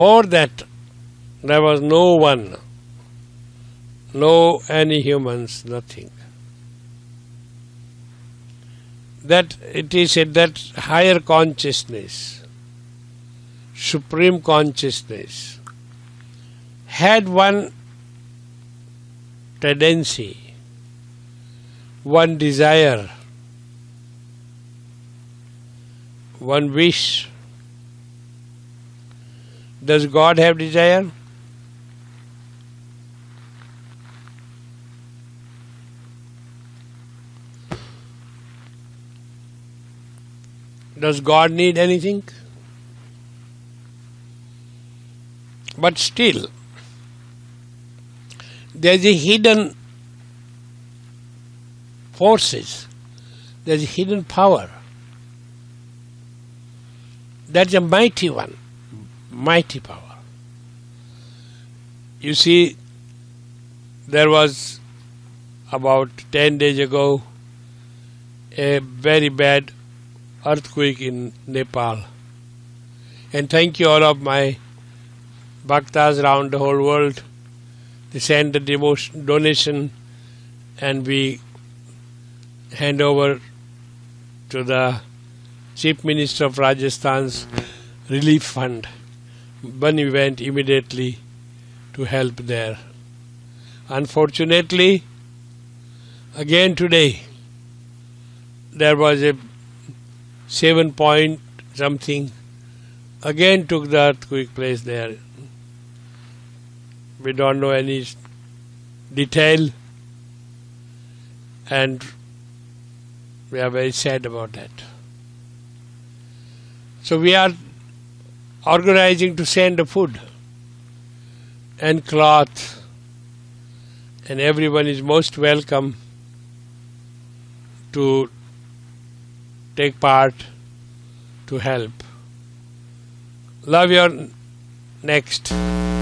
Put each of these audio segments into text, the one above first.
Before that, there was no one, no any humans, nothing. That it is said that higher consciousness, supreme consciousness, had one tendency, one desire, one wish. Does God have desire? Does God need anything? But still, there is a hidden forces, there is a hidden power. That's a mighty one, mighty power. You see, there was about 10 days ago a very bad earthquake in Nepal. And thank you all of my bhaktas around the whole world. They send the donation and we hand over to the Chief Minister of Rajasthan's relief fund. Bunny went immediately to help there. Unfortunately, again today, there was a 7 point something, again took the earthquake place there. We don't know any detail and we are very sad about that. So we are organizing to send the food and cloth, and everyone is most welcome to take part, to help. Love your next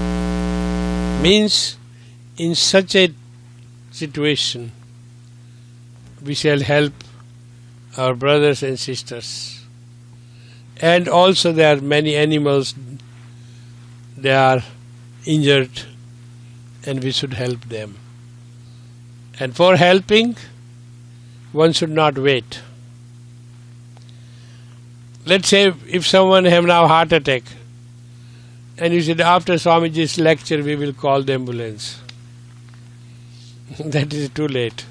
means in such a situation we shall help our brothers and sisters. And also there are many animals, they are injured and we should help them. And for helping, one should not wait. Let's say if someone have now heart attack and you said after Swamiji's lecture we will call the ambulance. That is too late.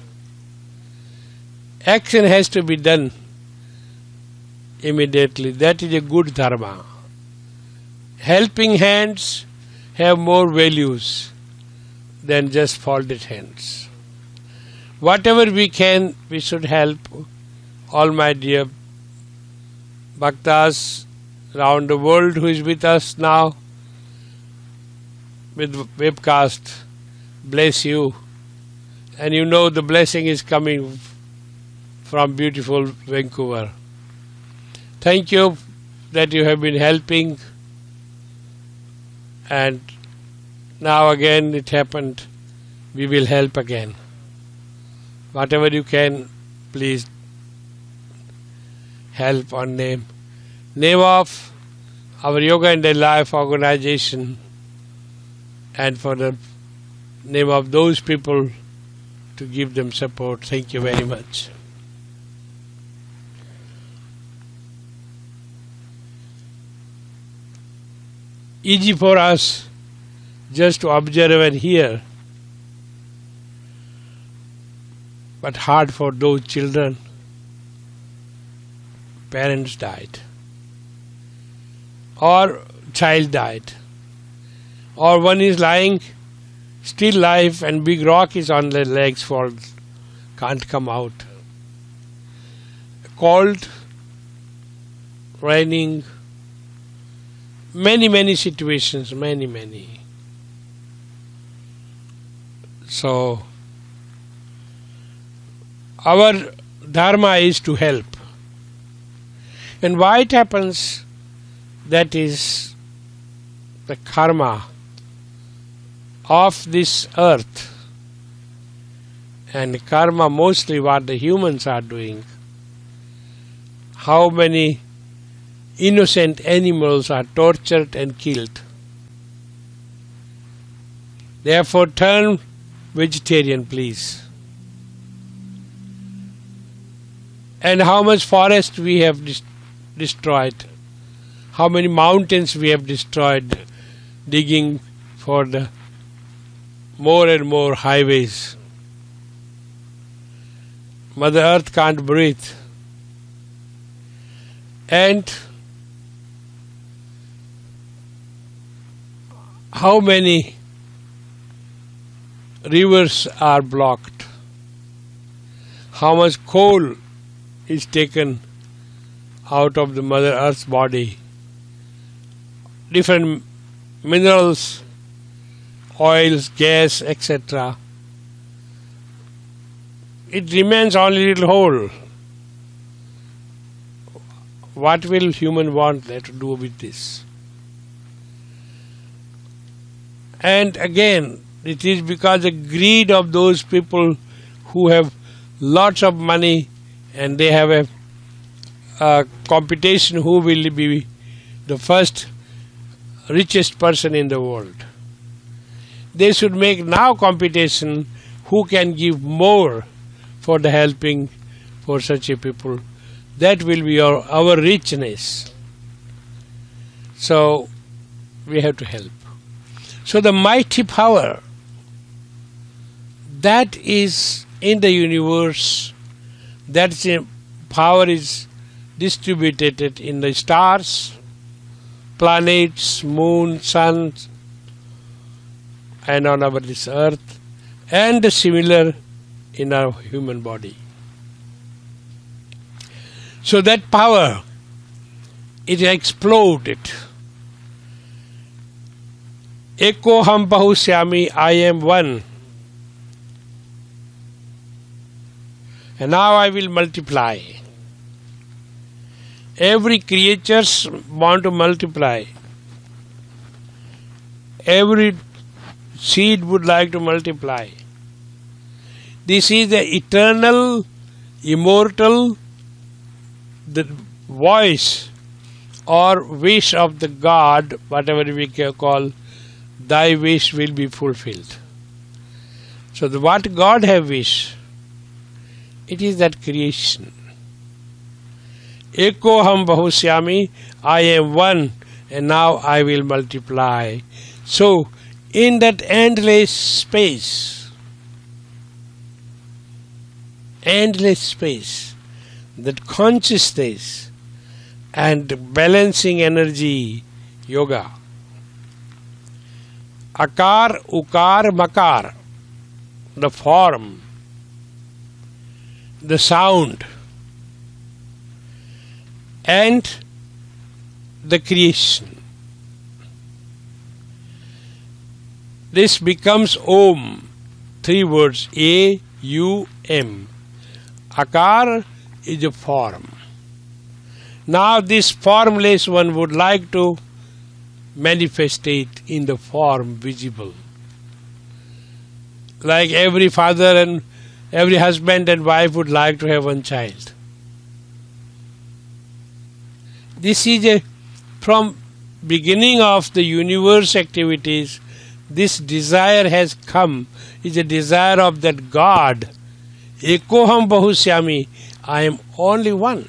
Action has to be done immediately. That is a good dharma. Helping hands have more values than just folded hands. Whatever we can, we should help all my dear bhaktas around the world who is with us now with webcast. Bless you. And you know the blessing is coming from beautiful Vancouver. Thank you that you have been helping, and now again it happened, we will help again. Whatever you can, please help on name of our Yoga and Their Life organization and for the name of those people to give them support. Thank you very much. Easy for us just to observe and hear, but hard for those children. Parents died, or child died, or one is lying still life and big rock is on their legs, fall, can't come out. Cold, raining, many situations, many. So our dharma is to help. And why it happens, that is the karma of this earth, and karma mostly what the humans are doing. How many innocent animals are tortured and killed. Therefore, turn vegetarian, please. And how much forest we have destroyed, how many mountains we have destroyed, digging for the more and more highways. Mother Earth can't breathe. And how many rivers are blocked? How much coal is taken out of the Mother Earth's body? Different minerals, oils, gas, etc. It remains only little hole. What will human want to do with this? And again, it is because the greed of those people who have lots of money and they have a competition who will be the first richest person in the world. They should make now competition who can give more for the helping for such a people. That will be our richness. So we have to help. So the mighty power that is in the universe, that power is distributed in the stars, planets, moon, sun, and on our this earth, and similar in our human body. So that power, it exploded. Eko ham bahushyami, I am one. And now I will multiply. Every creature want to multiply. Every seed would like to multiply. This is the eternal, immortal, the voice or wish of the God, whatever we can call, thy wish will be fulfilled. So what God have wished, it is that creation. Eko ham bahushyami, I am one, and now I will multiply. So in that endless space, that consciousness and balancing energy, yoga. Akar, ukar, makar, the form, the sound, and the creation. This becomes Om, three words, A-U-M. Akar is a form. Now this formless one would like to manifest it in the form visible. Like every father and every husband and wife would like to have one child. This is from beginning of the universe activities, this desire has come, is a desire of that God. Ekoham bahushyami, I am only one.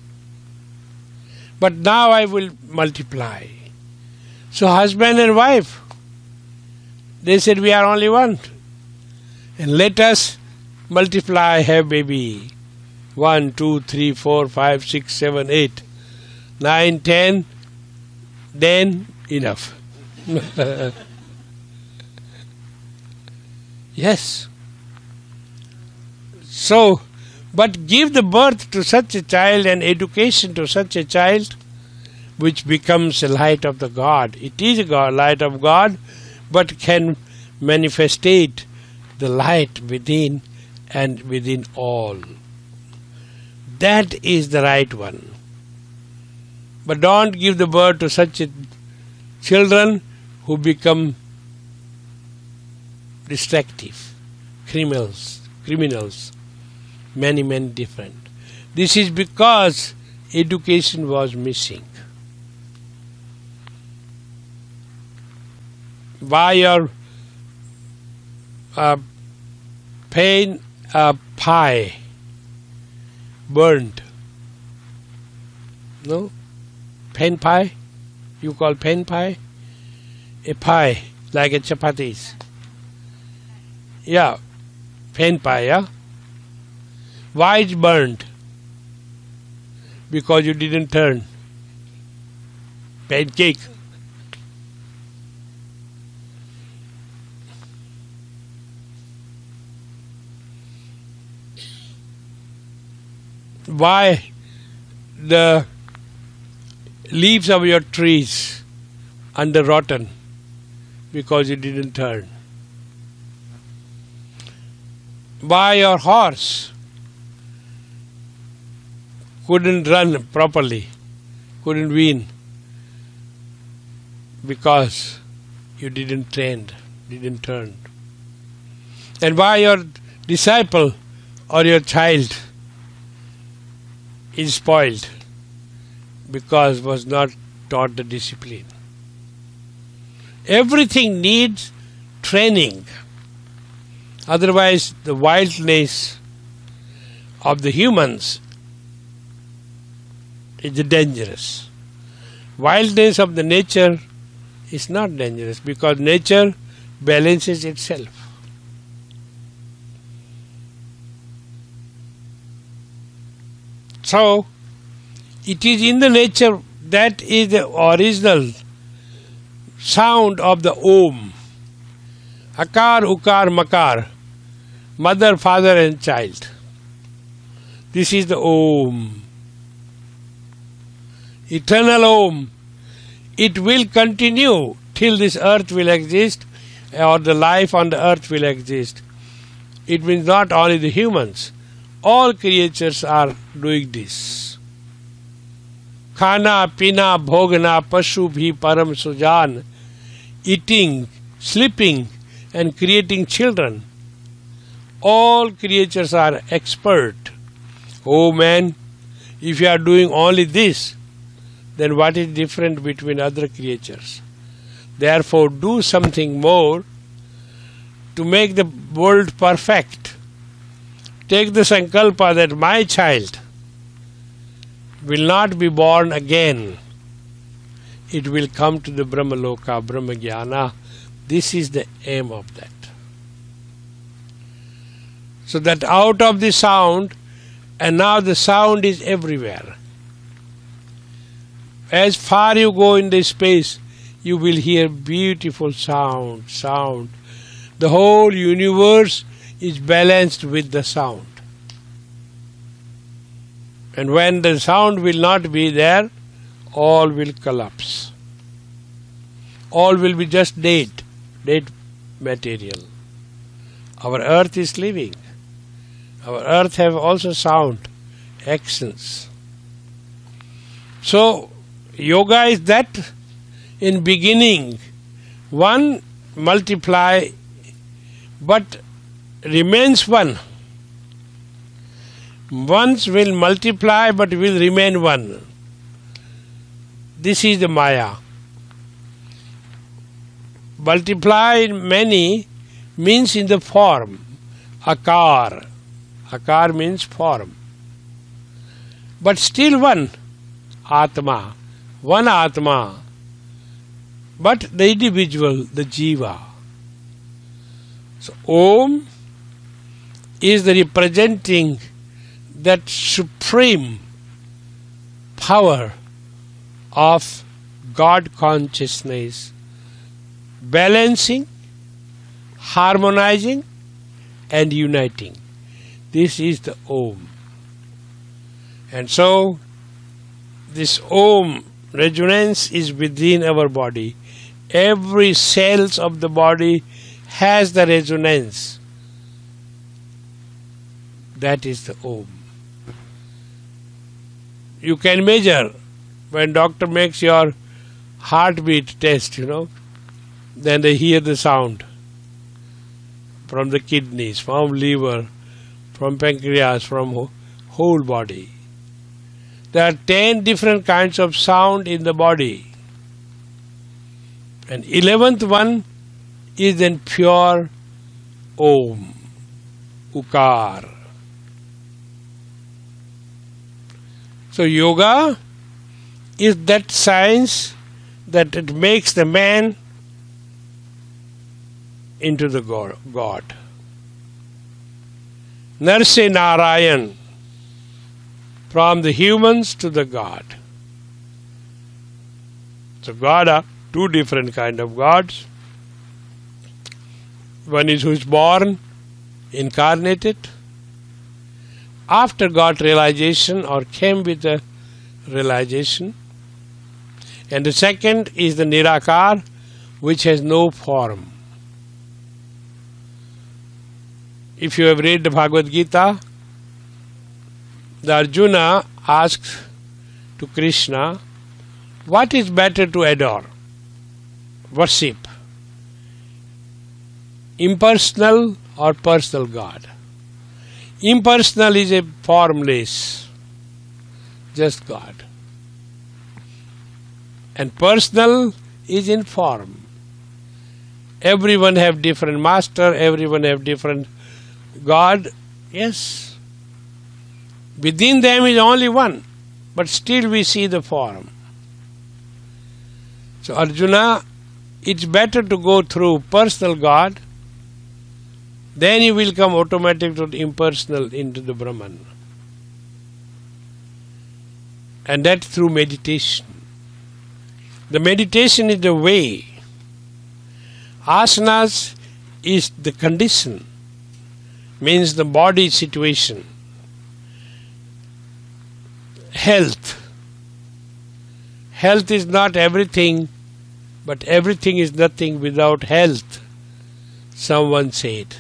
But now I will multiply. So husband and wife, they said we are only one. And let us multiply, have baby. 1, 2, 3, 4, 5, 6, 7, 8, 9, 10, then enough. Yes. So, but give the birth to such a child and education to such a child, which becomes a light of the God. It is a God, light of God, but can manifestate the light within and within all. That is the right one. But don't give the birth to such children who become destructive, criminals, many different. This is because education was missing. By your pain pie, burnt. No? Pen pie? You call pen pie? A pie, like a chapatis. Yeah, pen pie, yeah? Why it's burnt? Because you didn't turn. Pancake. Why the leaves of your trees under rotten? Because you didn't turn. Why your horse couldn't run properly, couldn't win? Because you didn't train, didn't turn. And why your disciple or your child is spoiled? Because was not taught the discipline. Everything needs training. Otherwise, the wildness of the humans is dangerous. Wildness of the nature is not dangerous because nature balances itself. So, it is in the nature that is the original sound of the Om. Akar, Ukar, Makar. Mother, father and child. This is the Om. Eternal Om. It will continue till this earth will exist or the life on the earth will exist. It means not only the humans. All creatures are doing this. Khana, pina, bhogana, pashu bhi param sujan. Eating, sleeping and creating children. All creatures are expert. Oh man, if you are doing only this, then what is different between other creatures? Therefore, do something more to make the world perfect. Take the sankalpa that my child will not be born again. It will come to the Brahmaloka, Brahmagyana. This is the aim of that. So that out of the sound, and now the sound is everywhere. As far you go in the space, you will hear beautiful sound. The whole universe is balanced with the sound. And when the sound will not be there, all will collapse. All will be just dead material. Our earth is living. Our earth have also sound, accents. So, yoga is that in beginning, one multiply but remains one. Ones will multiply but will remain one. This is the Maya. Multiply in many means in the form. Akar. Akar means form. But still one. Atma. One Atma. But the individual, the Jiva. So Om is the representing that supreme power of God consciousness, balancing, harmonizing and uniting. This is the Om. And so this Om resonance is within our body. Every cells of the body has the resonance. That is the Om. You can measure when doctor makes your heartbeat test, then they hear the sound from the kidneys, from liver, from pancreas, from whole body. There are 10 different kinds of sound in the body. And 11th one is then pure Om, Ukar. So yoga is that science that it makes the man into the God. Narse Narayan, from the humans to the God. So God are two different kind of gods. One is who is born, incarnated, after got realization or came with a realization. And the second is the Nirakar, which has no form. If you have read the Bhagavad Gita, the Arjuna asks to Krishna, what is better to adore, worship? Impersonal or personal God? Impersonal is a formless, just God. And personal is in form. Everyone have different master, everyone have different God, yes. Within them is only one, but still we see the form. So Arjuna, it's better to go through personal God, then you will come automatic to the impersonal into the Brahman. And that's through meditation. The meditation is the way. Asanas is the condition, means the body situation. Health. Health is not everything, but everything is nothing without health, someone said.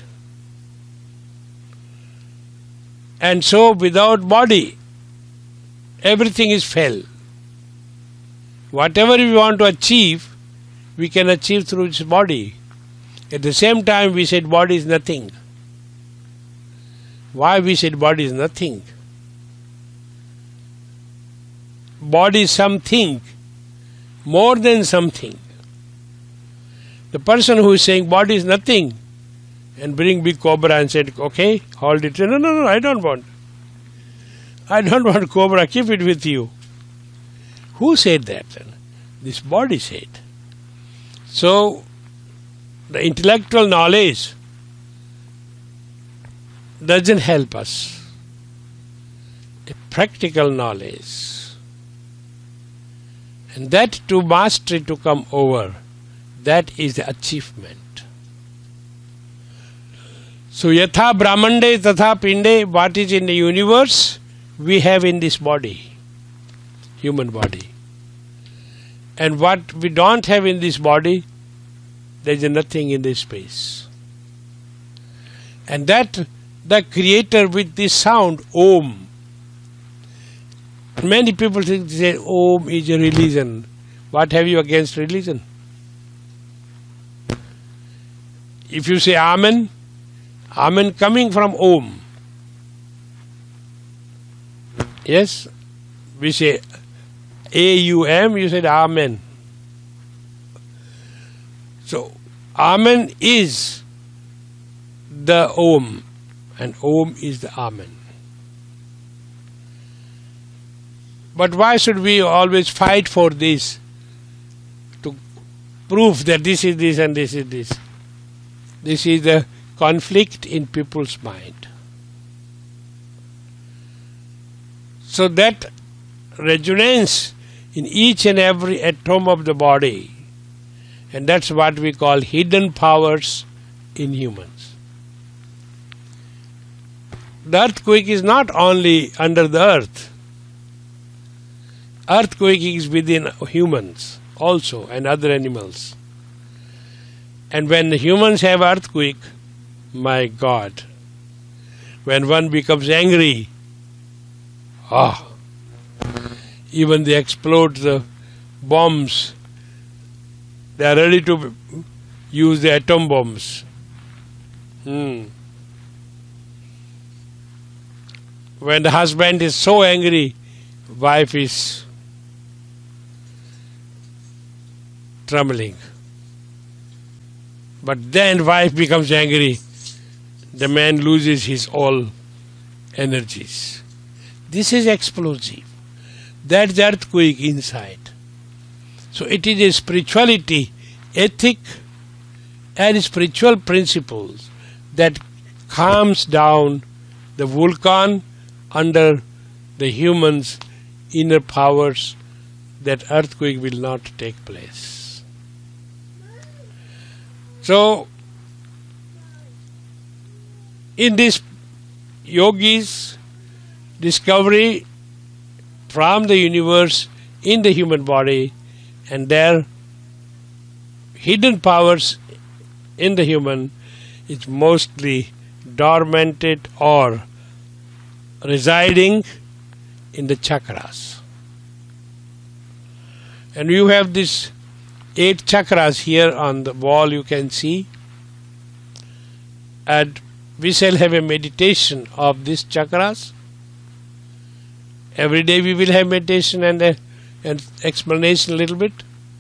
And so without body, everything is fell. Whatever we want to achieve, we can achieve through its body. At the same time, we said body is nothing. Why we said body is nothing? Body is something, more than something. The person who is saying body is nothing and bring big cobra and said, okay, hold it. No, I don't want. I don't want cobra, keep it with you. Who said that? This body said. So, the intellectual knowledge doesn't help us. A practical knowledge. And that to mastery to come over, that is the achievement. So, yatha brahmande tatha pinde, what is in the universe, we have in this body, human body. And what we don't have in this body, there is nothing in this space. And that the creator with this sound, Om. Many people think say Om is a religion. What have you against religion? If you say Amen, Amen coming from Om. Yes, we say A-U-M, you said Amen. So, Amen is the Om, and Om is the Amen. But why should we always fight for this? To prove that this is this and this is this. This is the conflict in people's mind. So that resonance in each and every atom of the body, and that's what we call hidden powers in humans. The earthquake is not only under the earth. Earthquake is within humans also and other animals. And when the humans have earthquake, my God, when one becomes angry, even they explode the bombs. They are ready to use the atom bombs. When the husband is so angry, wife is trembling. But then wife becomes angry, the man loses his all energies. This is explosive. That's the earthquake inside. So it is a spirituality, ethic and spiritual principles that calms down the volcano under the human's inner powers, that earthquake will not take place. So, in this yogis' discovery from the universe in the human body and their hidden powers in the human is mostly dormanted or residing in the chakras. And you have these 8 chakras here on the wall, you can see. And we shall have a meditation of these chakras. Every day we will have meditation and an explanation a little bit.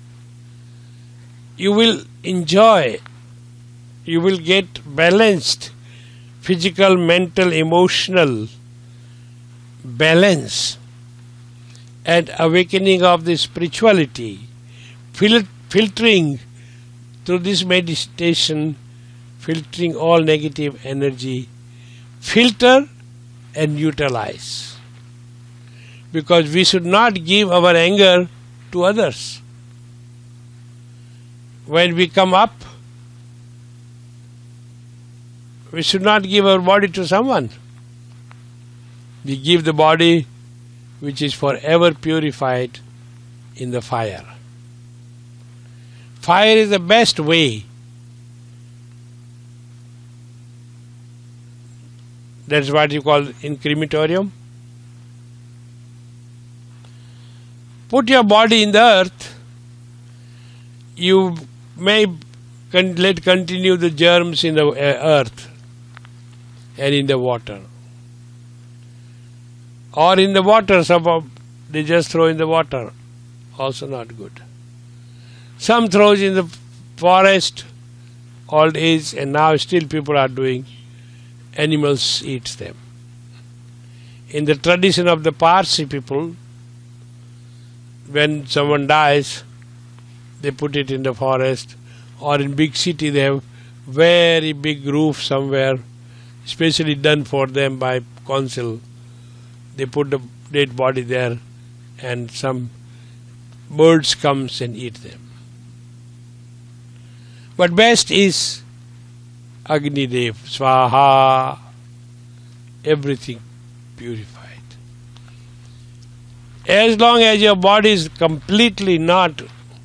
You will enjoy, you will get balanced physical, mental, emotional balance and awakening of the spirituality, filtering through this meditation, filtering all negative energy, filter and utilize. Because we should not give our anger to others. When we come up, we should not give our body to someone. We give the body which is forever purified in the fire. Fire is the best way. That's what you call in crematorium. Put your body in the earth, you may let continue the germs in the earth and in the water. Or in the water, some they just throw in the water, also not good. Some throws in the forest, old age, and now still people are doing, animals eat them. In the tradition of the Parsi people, when someone dies, they put it in the forest, or in big city they have very big roof somewhere, specially done for them by council. They put the dead body there and some birds comes and eat them. But best is Agni Dev, Swaha, everything purified. As long as your body is completely not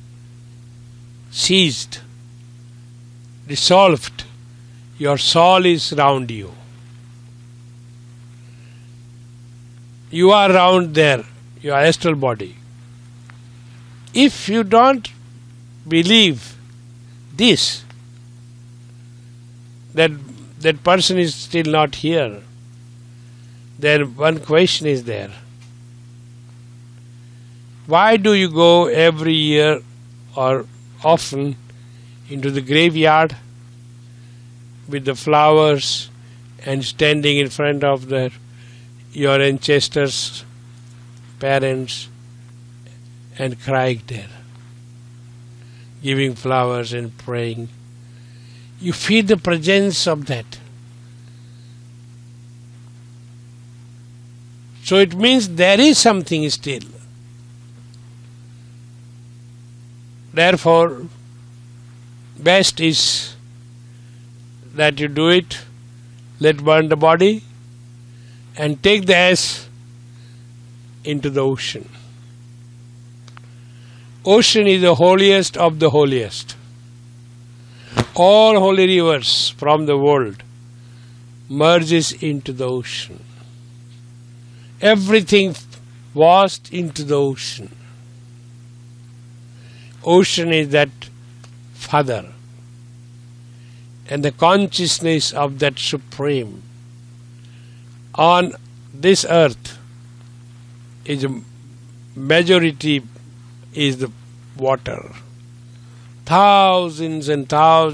seized, dissolved, your soul is round you. You are round there, your astral body. If you don't believe this, that person is still not here, then one question is there. Why do you go every year or often into the graveyard with the flowers and standing in front of your ancestors, parents, and crying there, giving flowers and praying? You feel the presence of that. So it means there is something still. Therefore, best is that you do it, let burn the body, and take the ash into the ocean. Ocean is the holiest of the holiest. All holy rivers from the world merges into the ocean. Everything washed into the ocean. Ocean is that Father, and the consciousness of that Supreme on this earth is a majority is the water. Thousands and thousands